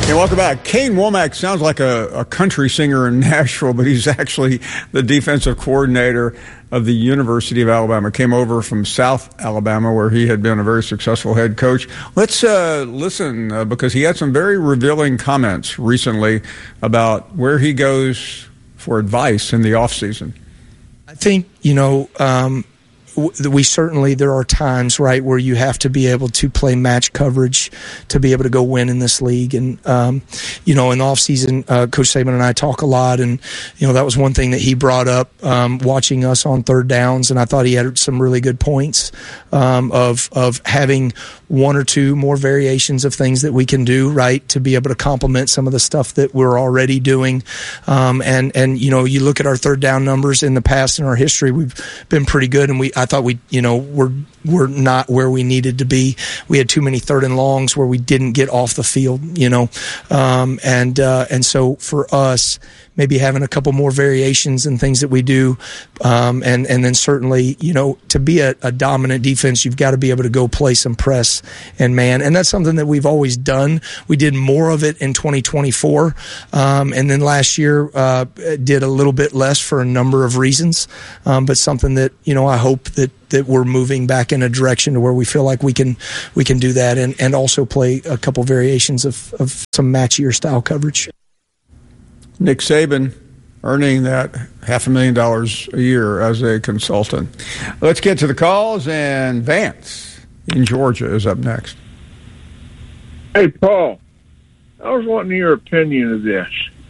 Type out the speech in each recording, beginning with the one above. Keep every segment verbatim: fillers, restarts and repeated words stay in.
Hey, welcome back. Kane Womack sounds like a, a country singer in Nashville, but he's actually the defensive coordinator of the University of Alabama. Came over from South Alabama, where he had been a very successful head coach. Let's uh, listen, uh, because he had some very revealing comments recently about where he goes for advice in the offseason. I think, you know, um, we certainly, there are times, right, where you have to be able to play match coverage to be able to go win in this league. And, um, you know, in the offseason, uh, Coach Saban and I talk a lot. And, you know, that was one thing that he brought up um, watching us on third downs. And I thought he had some really good points um, of, of having one or two more variations of things that we can do, right, to be able to complement some of the stuff that we're already doing. Um, and, and, you know, you look at our third down numbers in the past, in our history, we've been pretty good. And we, I thought we, you know, we're, we're not where we needed to be. We had too many third and longs where we didn't get off the field, you know. Um, and, uh, and so for us, maybe having a couple more variations and things that we do. Um, and, and then certainly, you know, to be a, a dominant defense, you've got to be able to go play some press and man. And that's something that we've always done. We did more of it in twenty twenty-four. Um, and then last year, uh, did a little bit less for a number of reasons. Um, but something that, you know, I hope that, that we're moving back in a direction to where we feel like we can, we can do that and, and also play a couple variations of, of some matchier style coverage. Nick Saban earning that half a million dollars a year as a consultant. Let's get to the calls, and Vance in Georgia is up next. Hey, Paul, I was wanting your opinion of this.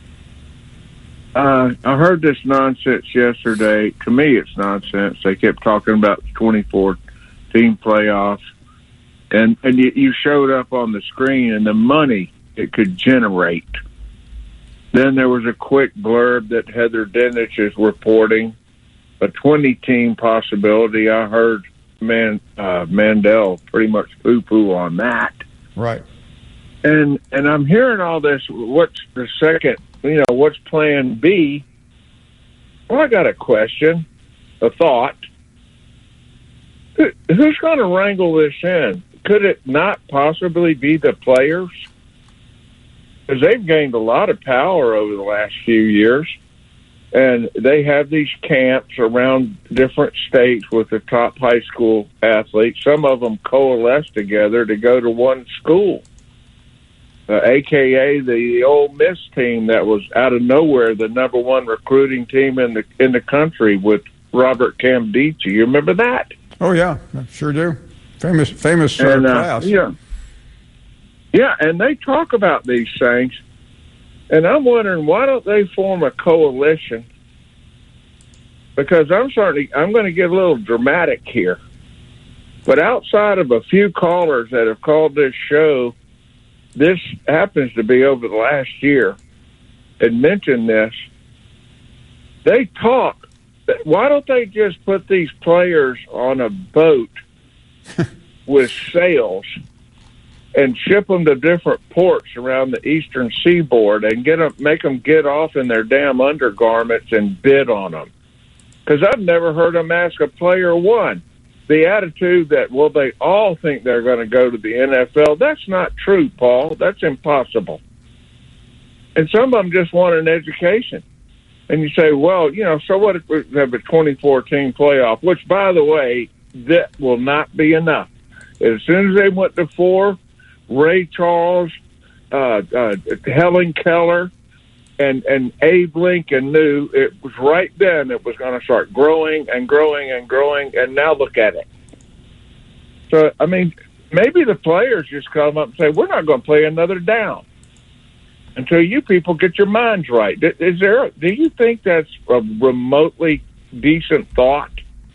Uh, I heard this nonsense yesterday. To me, it's nonsense. They kept talking about the twenty-four team playoffs, and, and you, you showed up on the screen and the money it could generate. Then there was a quick blurb that Heather Dinich is reporting, a twenty-team possibility. I heard Man uh, Mandel pretty much poo-poo on that. Right. And and I'm hearing all this. What's the second, you know, what's plan B? Well, I got a question, a thought. Who, who's going to wrangle this in? Could it not possibly be the players? Because they've gained a lot of power over the last few years, and they have these camps around different states with the top high school athletes. Some of them coalesce together to go to one school, uh, a k a the Ole Miss team that was out of nowhere the number one recruiting team in the in the country with Robert Camdici. You remember that? Oh, yeah, I sure do. Famous, famous uh, and, uh, class. Yeah. Yeah, and they talk about these things, and I'm wondering, why don't they form a coalition? Because I'm certainly, I'm going to get a little dramatic here, but outside of a few callers that have called this show, this happens to be over the last year, and mentioned this, they talk. Why don't they just put these players on a boat with sails and ship them to different ports around the eastern seaboard and get them, make them get off in their damn undergarments and bid on them? Because I've never heard them ask a player one. The attitude that, well, they all think they're going to go to the N F L, that's not true, Paul. That's impossible. And some of them just want an education. And you say, well, you know, so what if we have a twenty-four team playoff, which, by the way, that will not be enough. As soon as they went to four, Ray Charles, uh, uh, Helen Keller, and, and Abe Lincoln knew it was right then it was going to start growing and growing and growing, and now look at it. So, I mean, maybe the players just come up and say, we're not going to play another down until you people get your minds right. Is there? Do you think that's a remotely decent thought?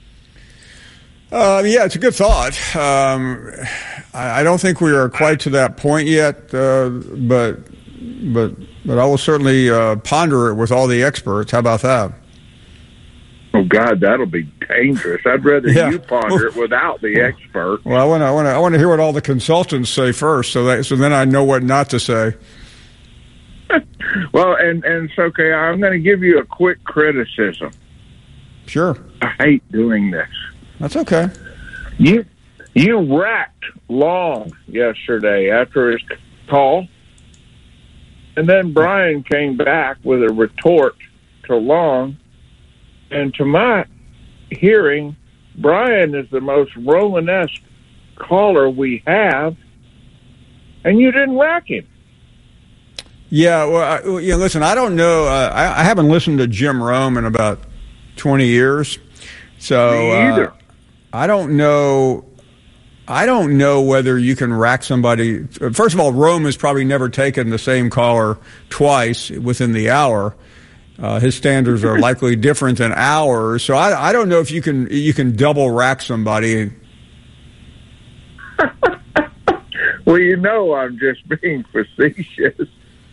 Uh, yeah, it's a good thought. Um, I, I don't think we are quite to that point yet, uh, but but but I will certainly uh, ponder it with all the experts. How about that? Oh God, that'll be dangerous. I'd rather yeah. you ponder it without the well, expert. Well, I want to I want to I want to hear what all the consultants say first, so that so then I know what not to say. Well, and and it's okay. I'm going to give you a quick criticism. Sure. I hate doing this. That's okay. You you racked long yesterday after his call, And then Brian came back with a retort to Long. And to my hearing, Brian is the most Romanesque caller we have, and you didn't rack him. Yeah, well, I, you know, listen, I don't know. Uh, I, I haven't listened to Jim Rome in about twenty years, so Me either. Uh, I don't know. I don't know whether you can rack somebody. First of all, Rome has probably never taken the same caller twice within the hour. Uh, his standards are likely different than ours, so I, I don't know if you can you can double rack somebody. Well, you know, I'm just being facetious.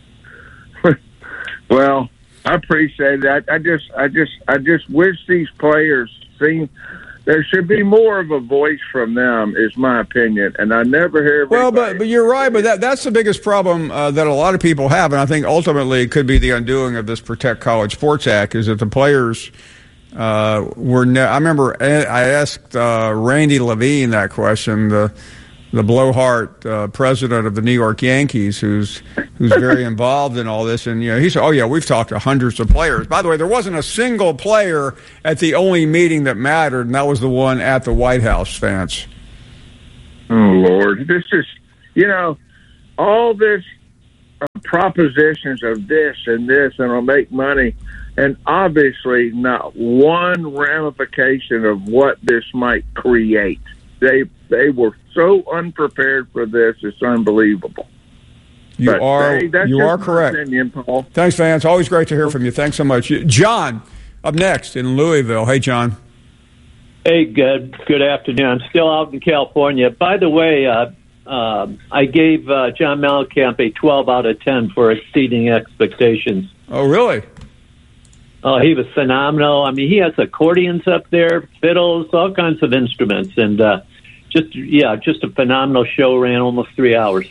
Well, I appreciate that. I just, I just, I just wish these players seem. There should be more of a voice from them, is my opinion, and I never hear. Well, but but you're right. But that that's the biggest problem uh, that a lot of people have, and I think ultimately it could be the undoing of this Protect College Sports Act, is that the players uh, were. Ne- I remember I asked uh, Randy Levine that question, the the blowhard uh, president of the New York Yankees, who's who's very involved in all this, and you know, he said, "Oh yeah, we've talked to hundreds of players." By the way, there wasn't a single player at the only meeting that mattered, and that was the one at the White House, Vance. Oh Lord, this is, you know, all this uh, propositions of this and this, and I'll make money, and obviously not one ramification of what this might create. They they were so unprepared for this; it's unbelievable. You but, are hey, that's you are my correct. Opinion, Paul. Thanks, Vance. Always great to hear from you. Thanks so much, John. Up next in Louisville. Hey, John. Hey, good good afternoon. I'm still out in California. By the way, uh, uh, I gave uh, John Mellencamp a twelve out of ten for exceeding expectations. Oh, really? Oh, he was phenomenal. I mean, he has accordions up there, fiddles, all kinds of instruments, and uh, just yeah, just a phenomenal show. Ran almost three hours.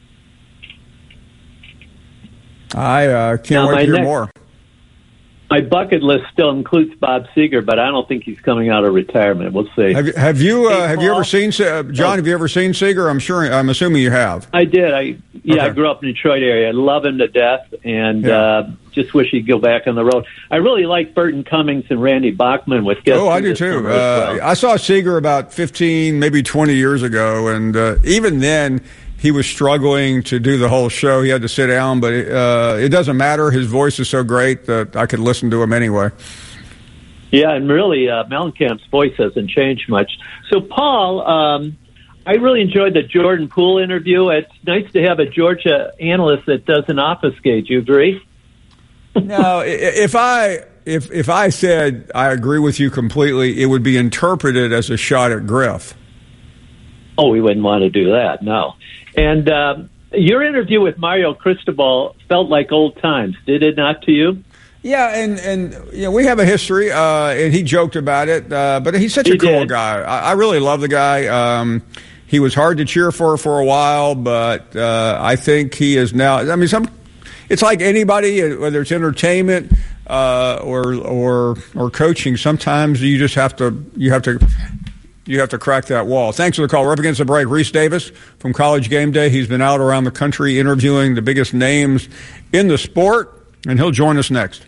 I uh, can't Now, wait to hear next, more. My bucket list still includes Bob Seger, but I don't think he's coming out of retirement. We'll see. Have you have you, uh, Hey, have you Paul? ever seen uh, John? Have you ever seen Seger? I'm sure. I'm assuming you have. I did. I yeah, Okay. I grew up in the Detroit area. I love him to death, and Yeah. uh, just wish he'd go back on the road. I really like Burton Cummings and Randy Bachman with Guess Oh, I Who do this too. summer as Uh, well. I saw Seger about fifteen, maybe twenty years ago, and uh, even then he was struggling to do the whole show. He had to sit down, but it, uh, it doesn't matter. His voice is so great that I could listen to him anyway. Yeah, and really, uh, Mellencamp's voice hasn't changed much. So, Paul, um, I really enjoyed the Jordan Poole interview. It's nice to have a Georgia analyst that doesn't obfuscate. You agree? Now, i- if I if if I said I agree with you completely, it would be interpreted as a shot at Griff. Oh, we wouldn't want to do that, no. And um, your interview with Mario Cristobal felt like old times, did it not to you? Yeah, and and you know, we have a history, uh, and he joked about it, uh, but he's such He a cool did. guy. I, I really love the guy. Um, he was hard to cheer for for a while, but uh, I think he is now. I mean, some. It's like anybody, whether it's entertainment uh, or or or coaching. Sometimes you just have to you have to you have to crack that wall. Thanks for the call. We're up against the break. Reese Davis from College Game Day. He's been out around the country interviewing the biggest names in the sport, and he'll join us next.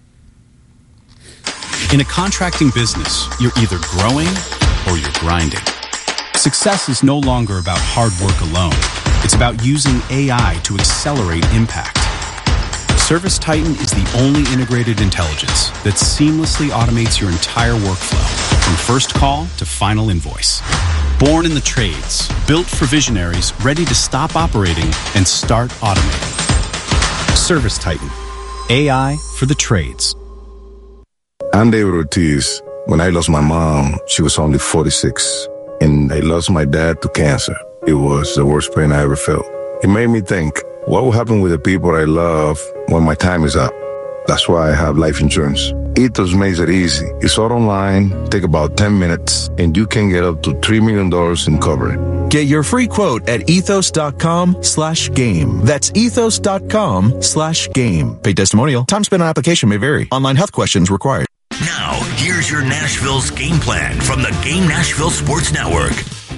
In a contracting business, you're either growing or you're grinding. Success is no longer about hard work alone. It's about using A I to accelerate impact. ServiceTitan is the only integrated intelligence that seamlessly automates your entire workflow, from first call to final invoice. Born in the trades, built for visionaries ready to stop operating and start automating. ServiceTitan, A I for the trades. I'm David Ortiz. When I lost my mom, she was only forty-six, and I lost my dad to cancer. It was the worst pain I ever felt. It made me think, what will happen with the people I love when my time is up? That's why I have life insurance. Ethos makes it easy. It's all online, take about ten minutes, and you can get up to three million dollars in coverage. Get your free quote at ethos.com slash game. That's ethos.com slash game. Paid testimonial. Time spent on application may vary. Online health questions required. Now, here's your Nashville's game plan from the Game Nashville Sports Network.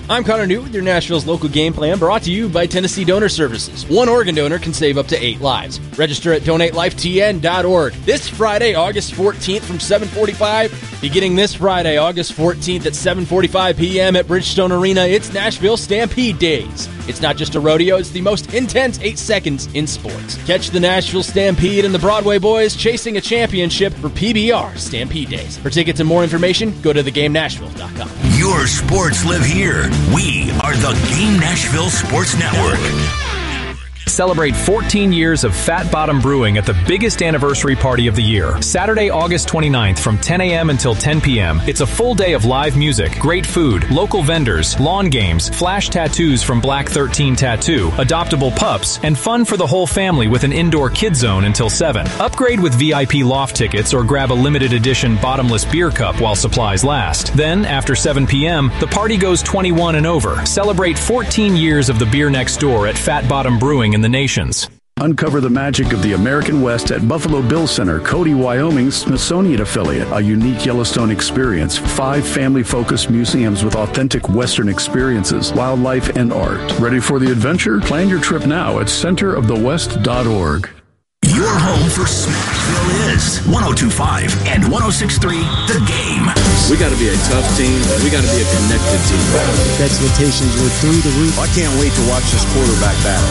I'm Connor New with your Nashville's local game plan, brought to you by Tennessee Donor Services. One organ donor can save up to eight lives. Register at donate life t n dot org. This Friday, August fourteenth from seven forty-five. Beginning this Friday, August fourteenth at seven forty-five p.m. at Bridgestone Arena, it's Nashville Stampede Days. It's not just a rodeo, it's the most intense eight seconds in sports. Catch the Nashville Stampede and the Broadway Boys chasing a championship for P B R Stampede Days. For tickets and more information, go to the game nashville dot com. Your sports live here. We are the Game Nashville Sports Network. Celebrate fourteen years of Fat Bottom Brewing at the biggest anniversary party of the year. Saturday, August twenty-ninth from ten a.m. until ten p.m. It's a full day of live music, great food, local vendors, lawn games, flash tattoos from Black thirteen Tattoo, adoptable pups, and fun for the whole family with an indoor kid zone until seven. Upgrade with V I P loft tickets or grab a limited edition bottomless beer cup while supplies last. Then, after seven p.m., the party goes twenty-one and over. Celebrate fourteen years of the beer next door at Fat Bottom Brewing in the nations. Uncover the magic of the American West at Buffalo Bill Center, Cody, Wyoming's Smithsonian affiliate. A unique Yellowstone experience. Five family-focused museums with authentic Western experiences, wildlife, and art. Ready for the adventure? Plan your trip now at center of the west dot org. Your home for Smashville is one oh two point five and one oh six point three The Game. We got to be a tough team. We got to be a connected team. The expectations were through the roof. I can't wait to watch this quarterback battle.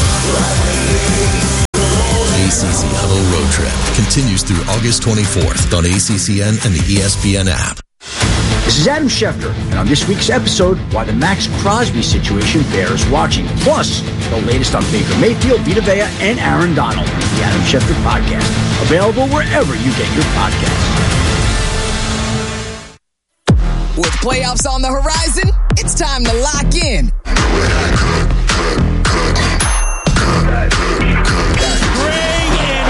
A C C Huddle Road Trip continues through August twenty-fourth on A C C N and the E S P N app. This is Adam Schefter, and on this week's episode, why the Max Crosby situation bears watching. Plus, the latest on Baker Mayfield, Vita Vea, and Aaron Donald. The Adam Schefter Podcast. Available wherever you get your podcasts. With playoffs on the horizon, it's time to lock in.